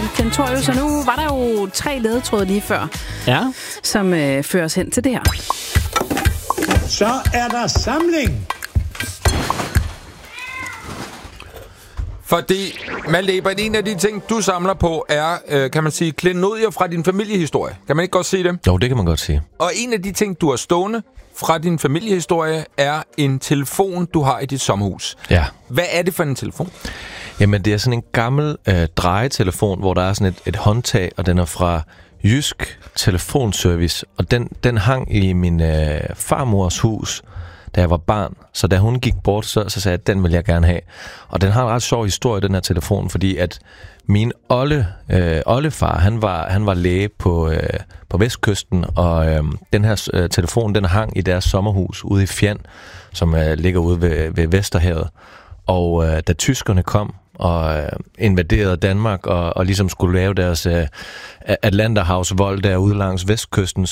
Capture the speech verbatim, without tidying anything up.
Klentorius, og nu var der jo tre ledetråde lige før, ja. som øh, fører os hen til det her. Så er der samling. Fordi, Malte Ebert, en af de ting, du samler på, er, øh, kan man sige, klenodier fra din familiehistorie. Kan man ikke godt sige det? Jo, det kan man godt sige. Og en af de ting, du har stående fra din familiehistorie, er en telefon, du har i dit sommerhus. Ja. Hvad er det for en telefon? Jamen, det er sådan en gammel øh, drejetelefon, hvor der er sådan et, et håndtag, og den er fra Jysk Telefonservice. Og den, den hang i min øh, farmors hus, da jeg var barn. Så da hun gik bort, så, så sagde jeg, at den vil jeg gerne have. Og den har en ret sjov historie, den her telefon, fordi at min olde, øh, oldefar, han var, han var læge på, øh, på Vestkysten, og øh, den her øh, telefon, den hang i deres sommerhus ude i Fjand, som øh, ligger ude ved, ved Vesterhavet. Og øh, da tyskerne kom og øh, invaderede Danmark og, og ligesom skulle lave deres øh, Atlanterhavsvold derude langs Vestkysten,